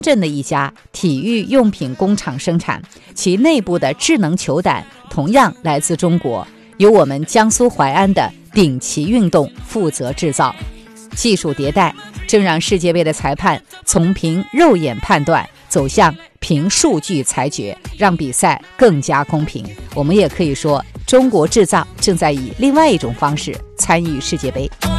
镇的一家体育用品工厂生产，其内部的智能球胆同样来自中国，由我们江苏淮安的鼎旗运动负责制造。技术迭代正让世界杯的裁判从凭肉眼判断走向凭数据裁决，让比赛更加公平。我们也可以说，中国制造正在以另外一种方式参与世界杯。